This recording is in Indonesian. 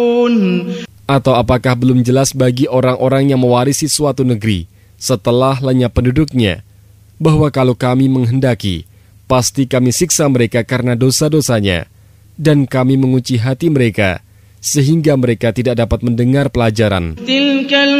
Atau apakah belum jelas bagi orang-orang yang mewarisi suatu negeri setelah lenyap penduduknya, bahwa kalau kami menghendaki, pasti kami siksa mereka karena dosa-dosanya, dan kami mengunci hati mereka, sehingga mereka tidak dapat mendengar pelajaran.